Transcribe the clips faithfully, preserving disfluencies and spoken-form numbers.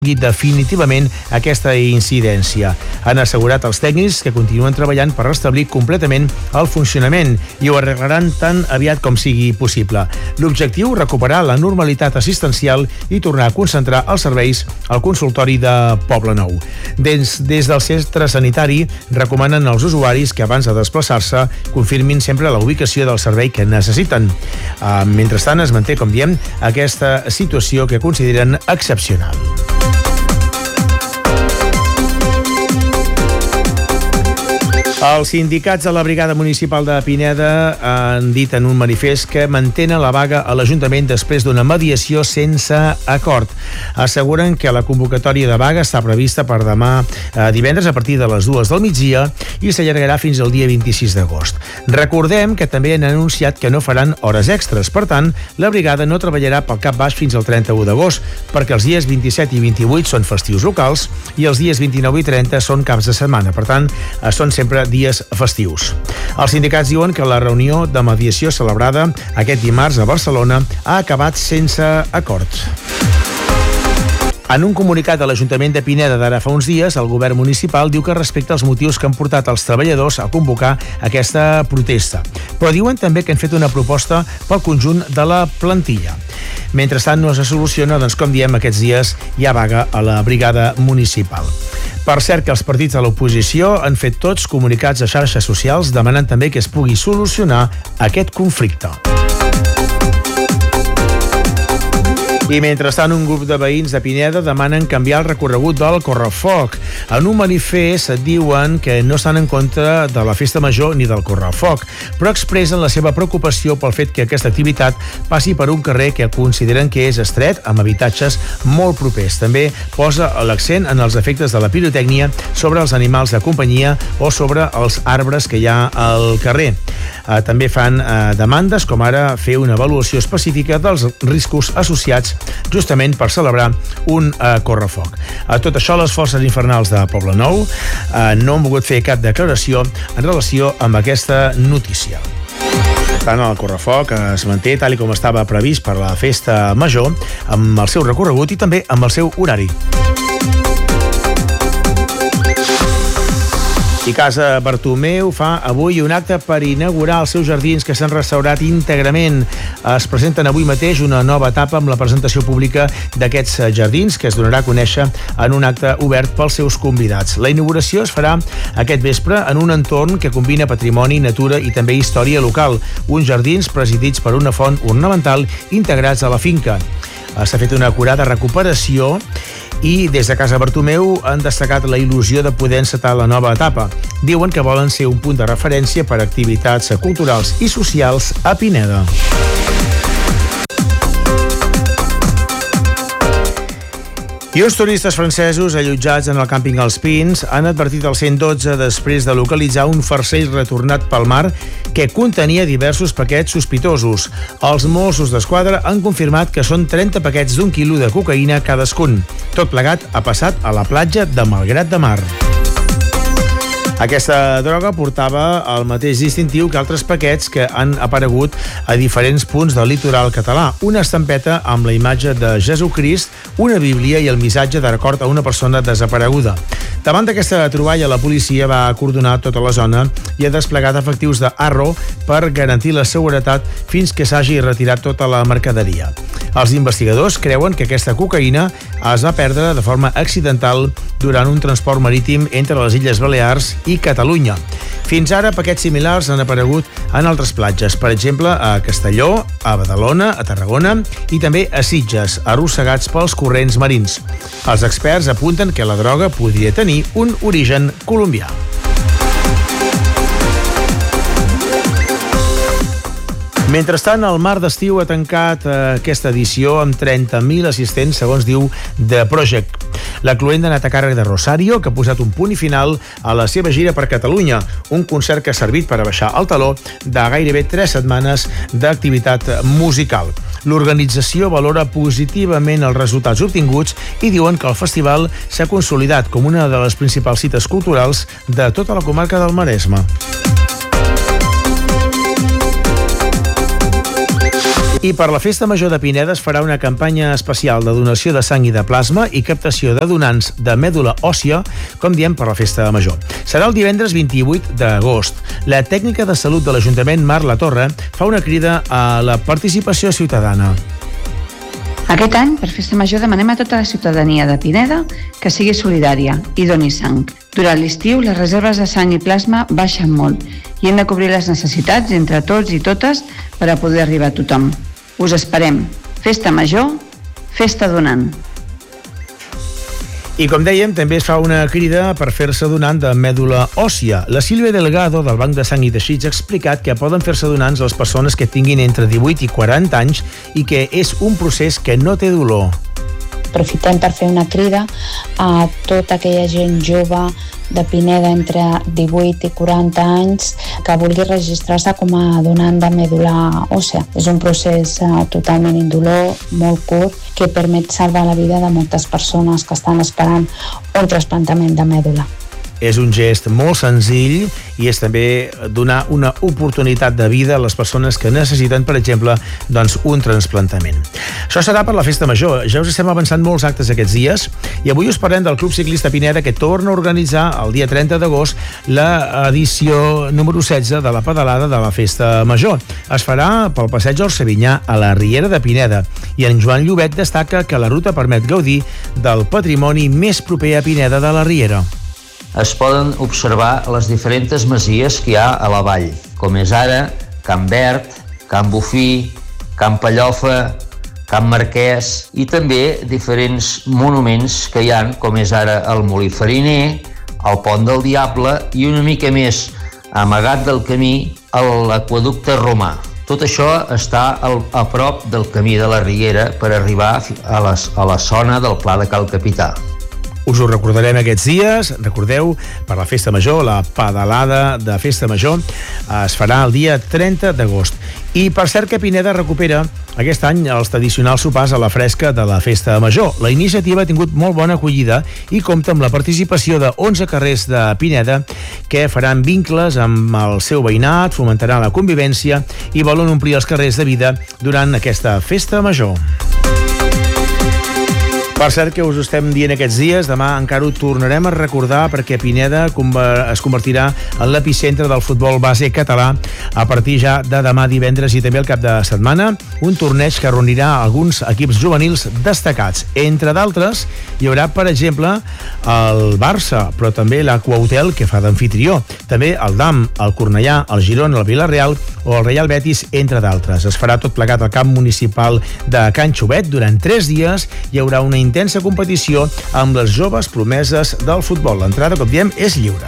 definitivament aquesta incidència. Han assegurat als tècnics que continuen treballant per restablir completament el funcionament i ho arreglaran tan aviat com sigui possible. L'objectiu, recuperar la normalitat assistencial i tornar a concentrar els serveis al consultori de Poblenou. Des, des del centre sanitari recomanen als usuaris que abans de desplaçar-se confirmin sempre la ubicació del servei que necessiten. Uh, mentrestant es manté, com diem, aquesta situació que consideren excepcional. Els sindicats de la Brigada Municipal de Pineda han dit en un manifest que mantenen la vaga a l'Ajuntament després d'una mediació sense acord. Asseguren que la convocatòria de vaga està prevista per demà eh, divendres a partir de les dues del migdia i s'allargarà fins al dia vint-i-sis d'agost. Recordem que també han anunciat que no faran hores extres. Per tant, la brigada no treballarà pel cap baix fins al trenta-u d'agost, perquè els dies vint-i-set i vint-i-vuit són festius locals i els dies vint-i-nou i trenta són caps de setmana. Per tant, eh, són sempre dies festius. Els sindicats diuen que la reunió de mediació celebrada aquest dimarts a Barcelona ha acabat sense acord. En un comunicat de l'Ajuntament de Pineda d'ara fa uns dies, el govern municipal diu que respecta els motius que han portat els treballadors a convocar aquesta protesta. Però diuen també que han fet una proposta pel conjunt de la plantilla. Mentrestant no se soluciona, doncs com diem, aquests dies hi ha vaga a la brigada municipal. Per cert, que els partits de l'oposició han fet tots comunicats a xarxes socials demanant també que es pugui solucionar aquest conflicte. I mentrestant, un grup de veïns de Pineda demanen canviar el recorregut del correfoc. En un manifest diuen que no estan en contra de la festa major ni del correfoc, però expressen la seva preocupació pel fet que aquesta activitat passi per un carrer que consideren que és estret, amb habitatges molt propers. També posa l'accent en els efectes de la pirotècnia sobre els animals de companyia o sobre els arbres que hi ha al carrer. Eh, també fan eh, demandes, com ara fer una avaluació específica dels riscos associats justament per celebrar un eh, correfoc. A tot això, les forces infernals de Poblenou eh, no han volgut fer cap declaració en relació amb aquesta notícia. Per tant, el correfoc es manté tal com estava previst per la festa major, amb el seu recorregut i també amb el seu horari. I Casa Bartomeu fa avui un acte per inaugurar els seus jardins que s'han restaurat íntegrament. Es presenten avui mateix una nova etapa amb la presentació pública d'aquests jardins, que es donarà a conèixer en un acte obert pels seus convidats. La inauguració es farà aquest vespre en un entorn que combina patrimoni, natura i també història local. Uns jardins presidits per una font ornamental integrats a la finca. S'ha fet una acurada recuperació i des de Casa Bartomeu han destacat la il·lusió de poder encetar la nova etapa. Diuen que volen ser un punt de referència per a activitats culturals i socials a Pineda. I uns turistes francesos allotjats en el càmping Els Pins han advertit al cent dotze després de localitzar un farcell retornat pel mar que contenia diversos paquets sospitosos. Els Mossos d'Esquadra han confirmat que són trenta paquets d'un quilo de cocaïna cadascun. Tot plegat ha passat a la platja de Malgrat de Mar. Aquesta droga portava el mateix distintiu que altres paquets que han aparegut a diferents punts del litoral català. Una estampeta amb la imatge de Jesucrist, una bíblia i el missatge de record a una persona desapareguda. Davant d'aquesta troballa, la policia va acordonar tota la zona i ha desplegat efectius de Arro per garantir la seguretat fins que s'hagi retirat tota la mercaderia. Els investigadors creuen que aquesta cocaïna es va perdre de forma accidental durant un transport marítim entre les Illes Balears i Catalunya. Fins ara, paquets similars han aparegut en altres platges, per exemple, a Castelló, a Badalona, a Tarragona i també a Sitges, arrossegats pels corrents marins. Els experts apunten que la droga podria tenir un origen colombià. Mentrestant, el Mar d'Estiu ha tancat eh, aquesta edició amb trenta mil assistents, segons diu The Project. La cluenda ha anat a càrrec de Rosario, que ha posat un punt i final a la seva gira per Catalunya, un concert que ha servit per abaixar el taló de gairebé tres setmanes d'activitat musical. L'organització valora positivament els resultats obtinguts i diuen que el festival s'ha consolidat com una de les principals cites culturals de tota la comarca del Maresme. I per la Festa Major de Pineda es farà una campanya especial de donació de sang i de plasma i captació de donants de mèdula òssia, com diem, per la Festa Major. Serà el divendres vint-i-vuit d'agost. La tècnica de salut de l'Ajuntament, Mar Latorre, fa una crida a la participació ciutadana. Aquest any, per Festa Major, demanem a tota la ciutadania de Pineda que sigui solidària i doni sang. Durant l'estiu, les reserves de sang i plasma baixen molt i hem de cobrir les necessitats entre tots i totes per a poder arribar a tothom. Us esperem. Festa Major, festa donant. I com dèiem, també es fa una crida per fer-se donant de mèdula òssia. La Sílvia Delgado, del Banc de Sang i Teixits, ha explicat que poden fer-se donants les persones que tinguin entre divuit i quaranta anys i que és un procés que no té dolor. Aprofitem per fer una crida a tota aquella gent jove de Pineda entre divuit i quaranta anys que vulgui registrar-se com a donant de mèdula òssia. És un procés uh, totalment indolor, molt curt, que permet salvar la vida de moltes persones que estan esperant un trasplantament de mèdula. És un gest molt senzill i és també donar una oportunitat de vida a les persones que necessiten, per exemple, doncs, un trasplantament. Això serà per la Festa Major. Ja us estem avançant molts actes aquests dies i avui us parlem del Club Ciclista Pineda, que torna a organitzar el dia trenta d'agost l'edició número setze de la pedalada de la Festa Major. Es farà pel passeig Orsevinyà a la Riera de Pineda i en Joan Llobet destaca que la ruta permet gaudir del patrimoni més proper a Pineda de la Riera. Es poden observar les diferents masies que hi ha a la vall, com és ara Can Verd, Can Bufí, Can Pallofa, Can Marquès i també diferents monuments que hi ha, com és ara el Molí Fariner, el Pont del Diable i una mica més amagat del camí l'Aqüeducte Romà. Tot això està a prop del camí de la Riera per arribar a la, a la zona del Pla de Cal Capità. Us ho recordarem aquests dies. Recordeu, per la Festa Major, la pedalada de Festa Major es farà el dia trenta d'agost. I per cert que Pineda recupera aquest any els tradicionals sopars a la fresca de la Festa Major. La iniciativa ha tingut molt bona acollida i compta amb la participació de onze carrers de Pineda que faran vincles amb el seu veïnat, fomentaran la convivència i volen omplir els carrers de vida durant aquesta Festa Major. Per cert que us ho estem dient aquests dies, demà encara ho tornarem a recordar perquè Pineda es convertirà en l'epicentre del futbol base català a partir ja de demà divendres i també el cap de setmana, un torneig que reunirà alguns equips juvenils destacats. Entre d'altres, hi haurà, per exemple, el Barça, però també l'Aqüahotel, que fa d'amfitrió, també el D A M, el Cornellà, el Girona, el Vila-real o el Real Betis, entre d'altres. Es farà tot plegat al camp municipal de Can Xovet. Durant tres dies hi haurà una intensa competició amb les joves promeses del futbol. L'entrada, com diem, és lliure.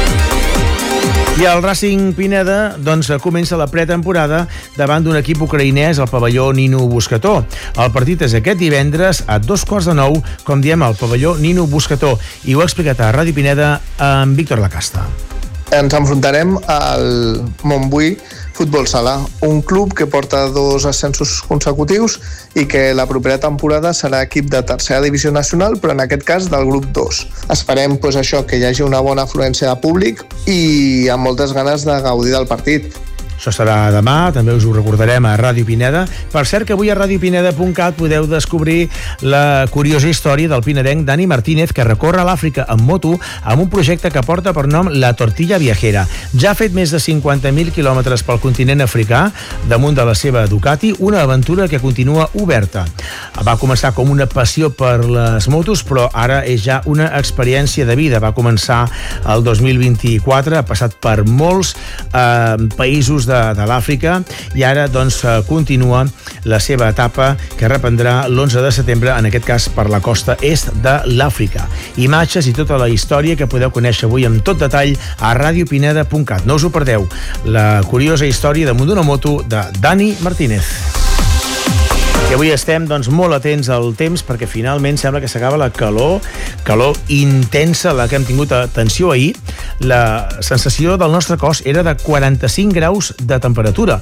I el Racing Pineda doncs, comença la pretemporada davant d'un equip ucraïnès al pavelló Nino Buscató. El partit és aquest divendres a dos quarts de nou, com diem, al pavelló Nino Buscató. I ho ha explicat a Ràdio Pineda amb Víctor Lacasta. Ens enfrontarem al Montbui Futbol Sala, un club que porta dos ascensos consecutius i que la propera temporada serà equip de tercera divisió nacional, però en aquest cas del grup dos. Esperem pues, això, que hi hagi una bona afluència de públic i amb moltes ganes de gaudir del partit. Això serà demà, també us ho recordarem a Ràdio Pineda. Per cert que avui a ràdio pineda punt cat podeu descobrir la curiosa història del pinedenc Dani Martínez, que recorre l'Àfrica en moto amb un projecte que porta per nom La Tortilla Viajera. Ja ha fet més de cinquanta mil quilòmetres pel continent africà damunt de la seva Ducati, una aventura que continua oberta. Va començar com una passió per les motos, però ara és ja una experiència de vida. Va començar el dos mil vint-i-quatre, ha passat per molts eh, països de, de l'Àfrica i ara doncs continua la seva etapa que reprendrà l'onze de setembre, en aquest cas per la costa est de l'Àfrica. Imatges i tota la història que podeu conèixer avui amb tot detall a ràdio pineda punt cat. No us ho perdeu, la curiosa història damunt d'una moto de Dani Martínez. I avui estem doncs, molt atents al temps perquè finalment sembla que s'acaba la calor, calor intensa, la que hem tingut. Atenció, ahir la sensació del nostre cos era de quaranta-cinc graus de temperatura.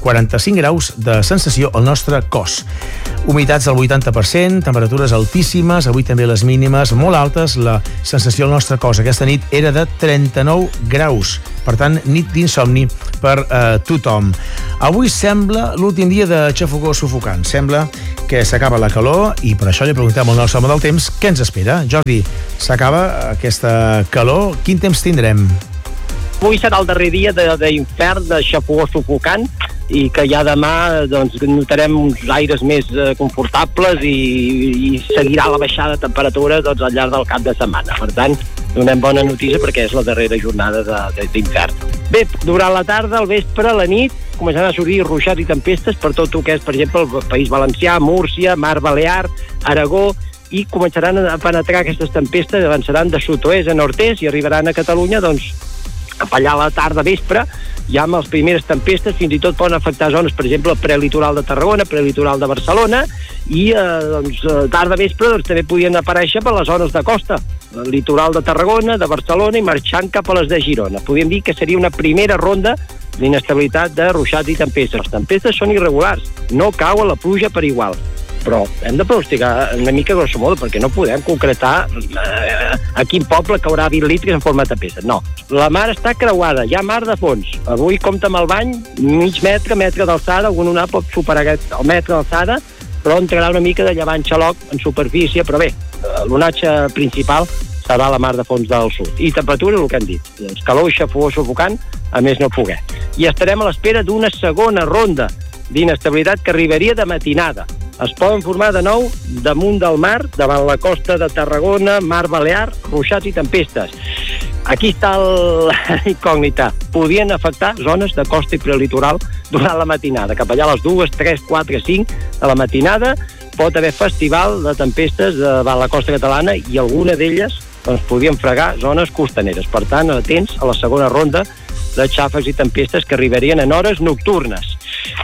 quaranta-cinc graus de sensació al nostre cos. Humitats del vuitanta per cent, temperatures altíssimes, avui també les mínimes molt altes, la sensació al nostre cos aquesta nit era de trenta-nou graus, per tant, nit d'insomni per eh, tothom. Avui sembla l'últim dia de xafogor sufocant, sembla que s'acaba la calor i per això li preguntem al nostre home del temps què ens espera. Jordi, s'acaba aquesta calor, quin temps tindrem? Avui serà el darrer dia d'infern, de, de xafogor sufocant, i que ja demà doncs, notarem uns aires més eh, confortables i, i seguirà la baixada de temperatura doncs, al llarg del cap de setmana. Per tant, donem bona notícia perquè és la darrera jornada d'infern. Bé, durant la tarda, al vespre, a la nit, començaran a sortir ruixats i tempestes per tot el que és, per exemple, el País Valencià, Múrcia, Mar Balear, Aragó, i començaran a penetrar aquestes tempestes, avançaran de sud-oest a nord-est i arribaran a Catalunya, doncs, cap allà a la tarda vespre, ja amb les primeres tempestes, fins i tot poden afectar zones, per exemple, el prelitoral de Tarragona, prelitoral de Barcelona, i eh, doncs, tarda vespre doncs, també podien aparèixer per les zones de costa, el litoral de Tarragona, de Barcelona, i marxant cap a les de Girona. Podríem dir que seria una primera ronda d'inestabilitat de ruixats i tempestes. Les tempestes són irregulars, no cau a la pluja per igual, però hem de pronosticar una mica grosso modo perquè no podem concretar eh, a quin poble caurà vint litres en forma de tempesta. No, la mar està creuada, hi ha mar de fons. Avui compta amb el bany, mig metre, metre d'alçada, algun onat pot superar el metre d'alçada, però entrarà una mica de llevant xaloc en superfície, però bé, l'onatge principal serà la mar de fons del sud. I temperatura, el que hem dit, doncs calor i xafogor sufocant, a més no poder. I estarem a l'espera d'una segona ronda d'inestabilitat que arribaria de matinada. Es poden formar de nou damunt del mar, davant la costa de Tarragona, Mar Balear, ruixats i tempestes. Aquí està l'incògnita. Podien afectar zones de costa i prelitoral durant la matinada. Cap allà a les dues, tres, quatre, cinc de la matinada pot haver festival de tempestes davant la costa catalana i alguna d'elles doncs, podien fregar zones costaneres. Per tant, atents a la segona ronda de xàfecs i tempestes que arribarien en hores nocturnes.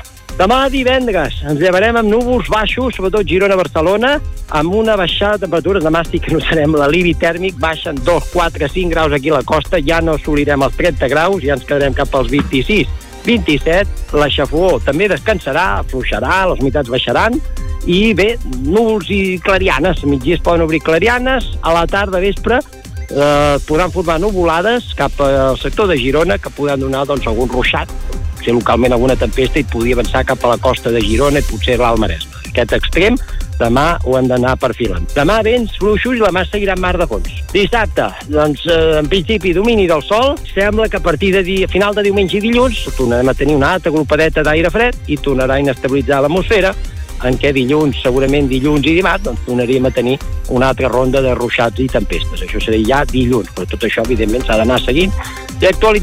Demà divendres ens llevarem amb núvols baixos, sobretot Girona-Barcelona, amb una baixada de temperatures. Demà sí que notarem l'alivi tèrmic, baixen dos, quatre, cinc graus aquí a la costa, ja no assolirem els trenta graus, ja ens quedarem cap als vint-i-sis, vint-i-set, la xafogor també descansarà, afluixarà, les humitats baixaran, i bé, núvols i clarianes, a migdia es poden obrir clarianes, a la tarda vespre eh, podran formar nuvolades cap al sector de Girona, que podran donar doncs, algun ruixat, potser localment alguna tempesta i podia avançar cap a la costa de Girona i potser l'Alt Maresme. Aquest extrem, demà ho hem d'anar perfilant. Demà vents fluixos i la mà seguirà en mar de fons. Dissabte, doncs, eh, en principi, domini del sol. Sembla que a partir de dia, final de diumenge i dilluns tornarem a tenir una altra glopadeta d'aire fred i tornarà a inestabilitzar l'atmosfera, en què dilluns, segurament dilluns i dimarts, doncs tornaríem a tenir una altra ronda de ruixats i tempestes. Això seria ja dilluns, però tot això, evidentment, s'ha d'anar seguint i actualitzant.